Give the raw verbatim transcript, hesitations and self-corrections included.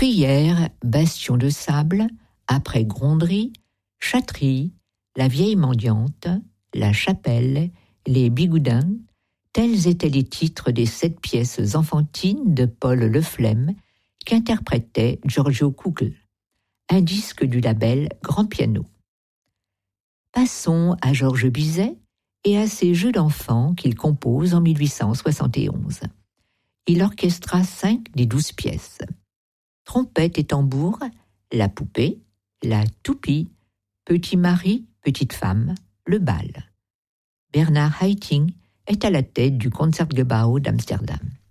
Truyère, Bastion de sable, après Gronderie, Chatterie, La vieille mendiante, La chapelle, Les bigoudins, tels étaient les titres des sept pièces enfantines de Paul Leflemme qu'interprétait Giorgio Kugel, un disque du label Grand Piano. Passons à Georges Bizet et à ses jeux d'enfants qu'il compose en mille huit cent soixante et onze. Il orchestra cinq des douze pièces. Trompette et tambour, La poupée, La toupie, Petit mari, petite femme, Le bal. Bernard Haitink est à la tête du Concertgebouw d'Amsterdam.